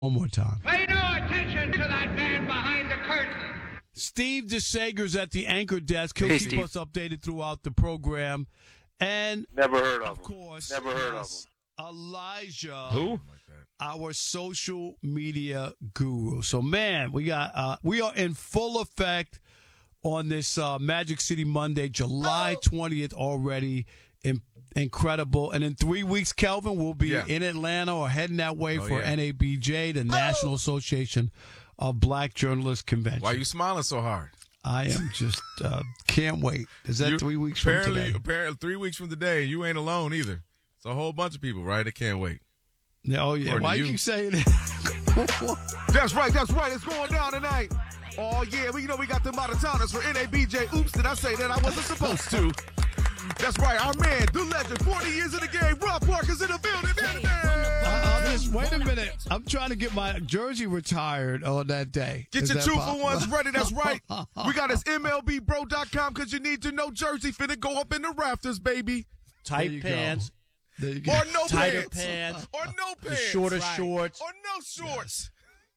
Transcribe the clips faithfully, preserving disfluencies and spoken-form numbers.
One more time. Pay no attention to that man behind the curtain. Steve DeSager's at the anchor desk. He'll Hey, keep Steve. us updated throughout the program. And, Never heard of, of him. course, Never heard yes, Elijah, Who? our social media guru. So, man, we got uh, we are in full effect on this uh, Magic City Monday, July twentieth already. In, incredible. And in three weeks, Kelvin, we'll be Yeah. in Atlanta or heading that way Oh, for yeah. N A B J, the National Association of Black Journalists Convention. Why are you smiling so hard? I am just uh, can't wait. Is that You- three weeks from apparently, today? Apparently, three weeks from today, you ain't alone either. It's a whole bunch of people, right? That can't wait. Yeah, oh, yeah. According Why to you you. keep saying that? That's right, that's right. It's going down tonight. Oh, yeah, we you know we got them out of towners for N A B J. Oops, did I say that? I wasn't supposed to. That's right, our man, the legend, forty years in the game, Rob Parker's in the building. Uh, I'll just, wait a minute. I'm trying to get my jersey retired on that day. Get Is your that two for possible? ones ready, that's right. We got us M L B bro dot com because you need to know jersey finna go up in the rafters, baby. There you Tight go. pants, There you go. Or no tighter pants. pants, Or no the pants. shorter Right. shorts. Or no shorts.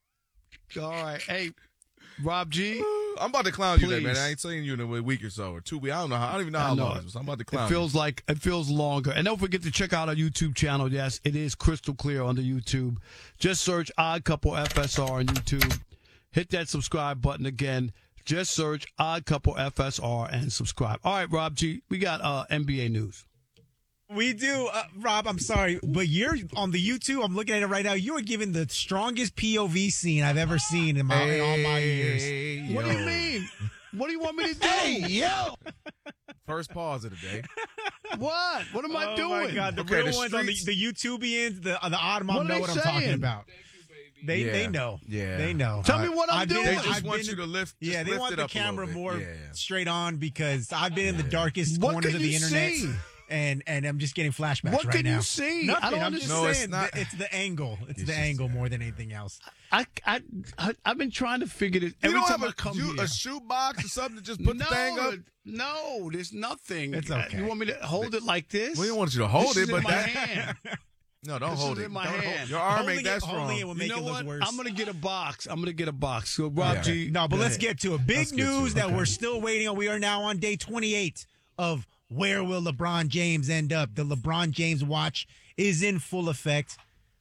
All right. Hey, Rob G. I'm about to clown you, today, man. Please. I ain't seen you in a week or so, or two weeks. I don't know how. I don't even know how I know long it. it was. I'm about to It clown feels like it feels longer. And don't forget to check out our YouTube channel. Yes, it is crystal clear on the YouTube. Just search Odd Couple F S R on YouTube. Hit that subscribe button again. Just search Odd Couple F S R and subscribe. All right, Rob G, we got uh, N B A news. We do, uh, Rob. I'm sorry, but you're on the YouTube. I'm looking at it right now. You are giving the strongest P O V scene I've ever seen in my in all my years. Hey, What yo. do you mean? What do you want me to do? Hey, yo! First pause of the day. What? What am I Oh doing? my God, the Okay, real the ones on the, streets- the YouTubians, the uh, the odd mom What are know they what I'm talking saying? about. They Yeah. they know. Yeah. They know. Tell me what I'm I've been- doing. They I've just been want in- you to lift. Yeah, just they lift want it the up a little camera bit. more Yeah. straight on because I've been in the darkest What corners can of the you internet. see? And and I'm just getting flashbacks What right can now. you see? Nothing. I don't I'm just understand. No, it's saying not- that it's the angle. It's, It's the just- angle more than anything else. I, I, I, I've been trying to figure this. You Every don't time have I a, come you, here. a shoe box or something to just put no, the thing up? no, there's nothing. It's Uh, okay. You want me to hold it like this? We don't want you to hold This it, is but in my that hand. no, don't This hold is it. in my Don't hold- hand. Your arm Holding ain't it- that strong. holding it will make You know it look what? worse. I'm gonna get a box. I'm gonna get a box. So Rob Yeah. G, No, but go let's ahead. get to it. Big Let's get to news it. that Okay. we're still waiting on. We are now on day twenty-eight of where will LeBron James end up? The LeBron James watch is in full effect.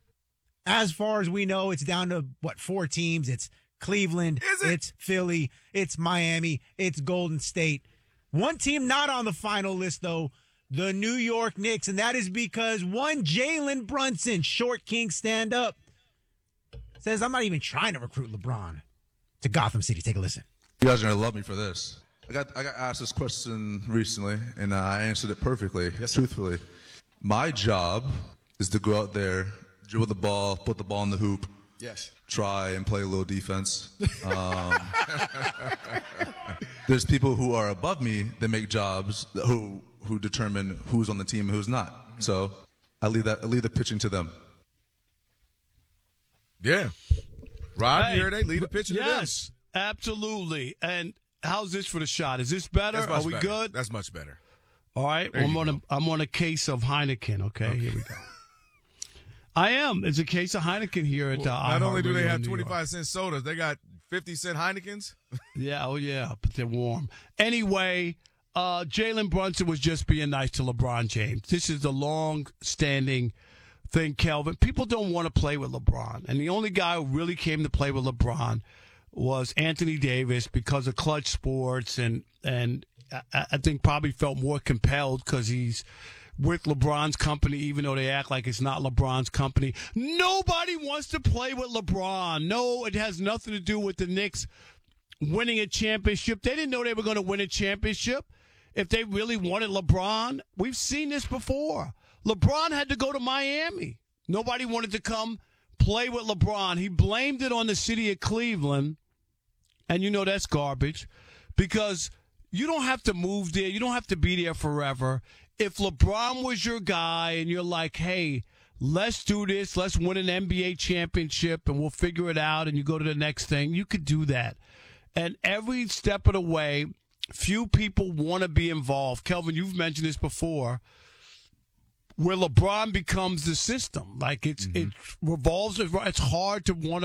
As far as we know, it's down to, what, four teams. It's Cleveland, Is it? it's Philly, it's Miami, it's Golden State. One team not on the final list, though, the New York Knicks, and that is because one Jalen Brunson, short king stand up, says, I'm not even trying to recruit LeBron to Gotham City. Take a listen. You guys are gonna love me for this. I got I got asked this question recently, and uh, I answered it perfectly, truthfully. My job is to go out there, dribble the ball, put the ball in the hoop, Yes. try and play a little defense. Um, there's people who are above me that make jobs that, who who determine who's on the team and who's not. So I leave that I leave the pitching to them. Yeah. Rob, Hey, you heard they lead the pitcher to them. Yes, absolutely. And how's this for the shot? Is this better? That's Are much we better. good? That's much better. All right. There I'm you on a go. I'm on a case of Heineken. Okay, here we go. I am. It's a case of Heineken here at uh, Not only do they iHeartRadio have New York. twenty-five cent sodas, they got fifty cent Heinekens. Yeah, oh yeah, but they're warm. Anyway, uh, Jalen Brunson was just being nice to LeBron James. This is the long-standing thing, Kelvin. People don't want to play with LeBron, and the only guy who really came to play with LeBron was Anthony Davis because of Clutch Sports, and and I, I think probably felt more compelled because he's with LeBron's company, even though they act like it's not LeBron's company. Nobody wants to play with LeBron. No, it has nothing to do with the Knicks winning a championship. They didn't know they were going to win a championship if they really wanted LeBron. We've seen this before. LeBron had to go to Miami. Nobody wanted to come play with LeBron. He blamed it on the city of Cleveland, and you know that's garbage because you don't have to move there. You don't have to be there forever. If LeBron was your guy and you're like, hey, let's do this, let's win an N B A championship and we'll figure it out and you go to the next thing, you could do that. And every step of the way, few people want to be involved. Kelvin, you've mentioned this before. where LeBron becomes the system. Like it's it revolves. It's hard to want to